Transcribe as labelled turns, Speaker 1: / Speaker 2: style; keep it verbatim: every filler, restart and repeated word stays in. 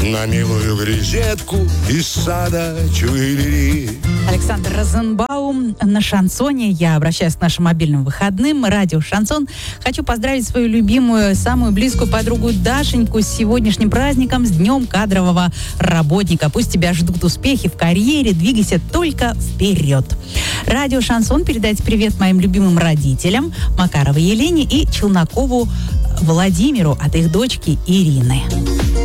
Speaker 1: на милую грезетку из сада Чуилери.
Speaker 2: Александр Розенбаум на шансоне. Я обращаюсь к нашим мобильным выходным. Радио «Шансон». Хочу поздравить свою любимую, самую близкую подругу Дашеньку с сегодняшним праздником, с Днем кадрового работника. Пусть тебя ждут успехи в карьере. Двигайся только вперед. Радио «Шансон» передайте привет моим любимым родителям Макаровой Елене и Челнокову Владимиру от их дочки Ирины.